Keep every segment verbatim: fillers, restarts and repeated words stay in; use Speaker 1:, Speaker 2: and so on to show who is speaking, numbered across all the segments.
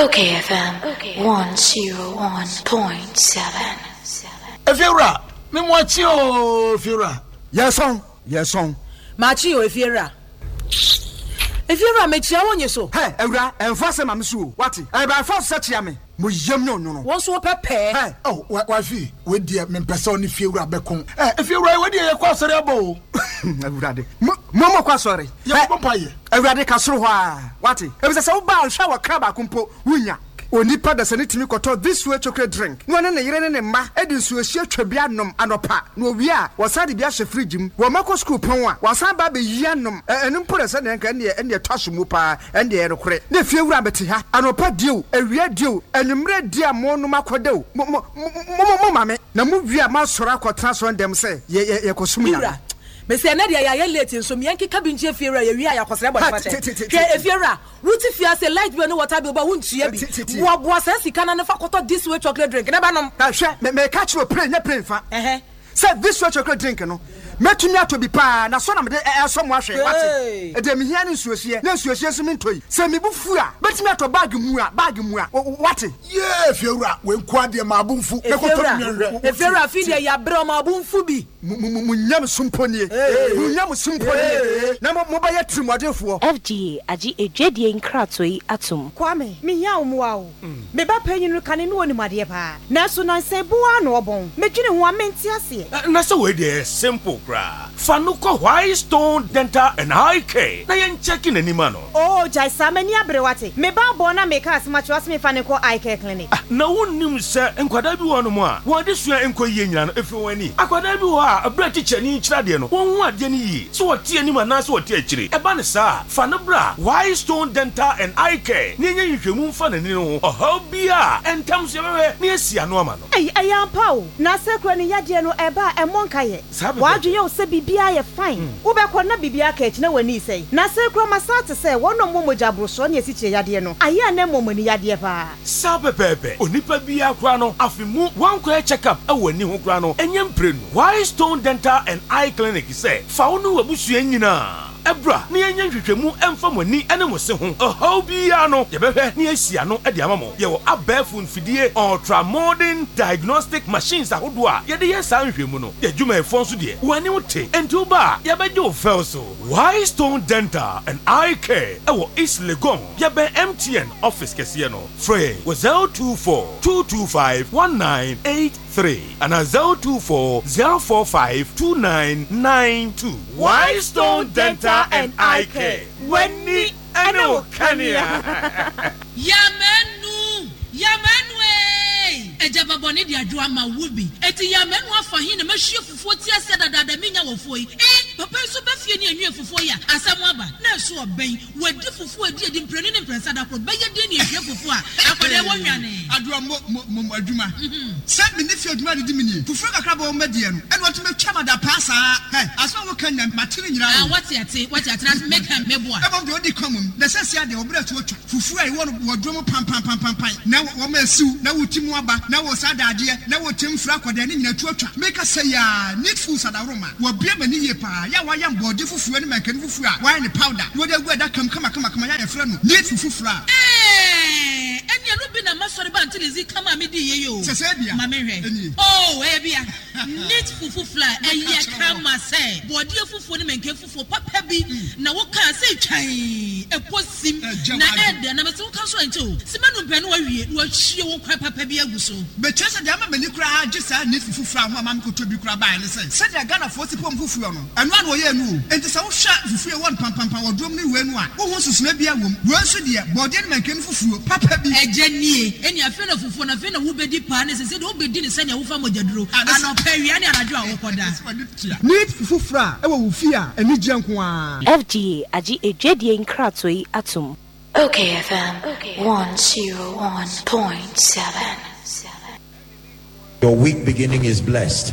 Speaker 1: Okay, F M. Okay. one oh one point seven.
Speaker 2: Efiura, me mwachi o Efiura.
Speaker 3: Yes on, yes on.
Speaker 4: Machi o Efiura. Efiura me chia wonye so.
Speaker 3: Hey, Eura, enfase mamsu. Wati? E ba fa se chia me. Mo yam no no no.
Speaker 4: Won so pepe.
Speaker 2: Hey, oh, wa fi, we dia me pese oni Efiura bekon. Eh, Efiura we dia ye kwa sori abo.
Speaker 3: Eura de. Mo mo kwa sori.
Speaker 2: Ye pompa ye.
Speaker 3: Eura de ka soro ho a. Wati? E be se wo ba hwa wa kra ba kompo wunya. Onipa da sane timi koto this way chocolate drink no na ne yire ne ne ma edi nsuo hie twabia nom anopa no wi a wasade bia hye fridge mu wo mako school pon a wasan ba be yia nom enu mpore se ne nka ne ne twaso mu pa ende ye rekore ne fie wura beti ha anopa diu awia diu enumre dia mo no makodeu mo mo mo mame na mu wi a ma soro akotra so ndem se ye ye kosum ya
Speaker 4: me say na dia ya late nso me yanki kabinje Efiura ya wi a yakosere body fate ke Efiura wuti fia say light bi no water bi ba wuntua bi wo bo asa sika na ne fa koto this way chocolate drink na ba nom
Speaker 3: ka hwe me me catch you pray nya pray fa
Speaker 4: eh
Speaker 3: say this way chocolate drink no metumi ato bi pa na so na me de eso mo ahwe wate e de me hia ne nsuohie na nsuohie so me ntoi say me bufu a betumi ato bag mu a bag mu a wate
Speaker 2: ye Efiura we nko de ma abunfu
Speaker 4: e koto nyanhwe Efiura fi de ya bre ma abunfu bi
Speaker 3: mu nyam sumponie mu nyam sumponie na mo ba ya trimodefo
Speaker 1: F G A agi edwedie nkratoi atom
Speaker 5: Kwame me hia omuwa o me ba panyinu kane no onimade pa na so na nse bua na obon medwene ho amenti ase
Speaker 6: na so we dey simple gra fanuko White Stone Dental and Eye Care na yen checking anima no
Speaker 5: oh jai samani abrewate me ba bo na me ka asmacho asme faniko Eye Care clinic
Speaker 6: na wonnim se enkwada bi wono mo a wo de sua enko yie nyina no efi wani akwada bi wo a abra teacher ni kyira de no won hu ade ni yi so wote anima na so wote akyire e ba ne sa fa no bra White Stone Dental and Eye Care ni nya nhwehwemu mfa ne ni no oha bia entam so wewe ni asia no ama no
Speaker 5: ai ayampa o na sekro ni yade no e ba e monka ye wadwe ye o se bibia ye fine wo be ko na bibia ka ekina wani sei na sekro masate se wono momoja broso ne esiche yade no aya na momani yade pa
Speaker 6: sabe pepe onipa bia kra no afimu wan ko check up e wani ho kra no enyem prenu White Stone Dental and Eye Clinic say fa wo no wabusua nyina ebra ni enya hwehwemu emfa mani ene mo se ho oho bia no ye behwe ni asia no e de amamo ye wo abafu mfidie ultra modern diagnostic machines ahodo a ye de ye san hwehmu no ye dwuma efo nso de wani wote enti oba ye beje o fel so White Stone Dental and Eye Care e wo East Legon ye be M T N office kese no free wo zero two four two two five one nine eight three and a zero two four zero four five two nine nine two. White Stone Dental and Eye Care. Wenni eno kania.
Speaker 7: Yamenu, yamenu eh. Ejaba boni di adwa ma wubi. Eti yamenu afa hin na mahwe fufuo ti ase dadada minya wofo yi. Eh, papa so ba fie ni enwe fufuo ya. Asam aba. Na so oben. Wadi fufuo adi adi mprenu ne mpresa da ko. Ba ye di ni ehwe fufuo a. Akode wo nwane.
Speaker 2: Adwa mo mo adwuma. Se me ne fie adwuma di mini. Fufuo kakra ba o medie no. E no to metwa mada pasa. Hey, aso wo kan nyam matire nyira.
Speaker 7: Ah, what yate, what yate na make am meboa.
Speaker 2: E bo do di komum. Na sese ade obra to otwa. Fufuo ai wo wodwo pam pam pam pam pam. Na wo ma siu, na wo timu aba, na wo sadade, na wo timfra kwada ne nyina to otwa. Make say ya need food sadaroma. Wo bia mani ye pa. Ya wa yam body fufuo ne mankan fufuo a. Wa ne powder. Wo de gu da kam kama kama kama ya efra no. Need fufuo a.
Speaker 7: Eh, enya no bi na masori ba until is kama me di ye yo.
Speaker 2: Sese bia.
Speaker 7: Ma me hwe. Oh, eh bia. Need fufuo fla eye kama say. Body fufuo ne mankan fufuo papa bi na wo ka say twan e posim na ede na me so ka so ento. Simanu pe no wa wie wa hie wo kwa papa bi aguso.
Speaker 2: Be chese de ama mani kura agi sa need fufuo a ho ama me ko to bi kura ba ne say. Se de Ghana for sipom fufuo no. Eno an wo ye nu. Enti se wo hwa fufuo won pam pam pam wo dom ni we nu a. Wo ho susuna bi awom. Wo so de body ne mankan fufuo papa bi
Speaker 7: eje nie eni afi na fufuo na afi na wo bedi pa ne se se de wo bedi ne se ne wo fa mojaduro ana pa wi ani anajo a wo koda
Speaker 3: need fufuo a e wo wo fi a eni gye nko a
Speaker 1: F G A agi edwedie nkratoi atom Okay F M one oh one point seven.
Speaker 8: Your week beginning is blessed.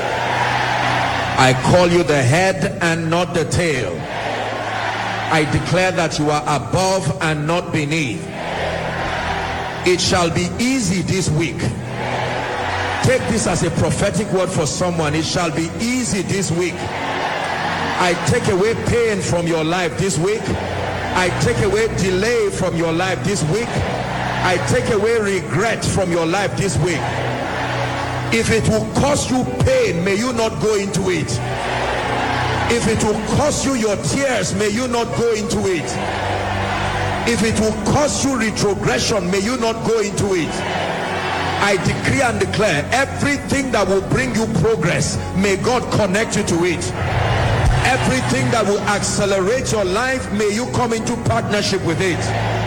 Speaker 8: I call you the head and not the tail. I declare that you are above and not beneath. It shall be easy this week. Take this as a prophetic word for someone. It shall be easy this week. I take away pain from your life this week. I take away delay from your life this week. I take away regret from your life this week. If it will cause you pain, may you not go into it. If it will cause you your tears, may you not go into it. If it will cause you retrogression, may you not go into it. I decree and declare, everything that will bring you progress, may God connect you to it. Everything that will accelerate your life, may you come into partnership with it.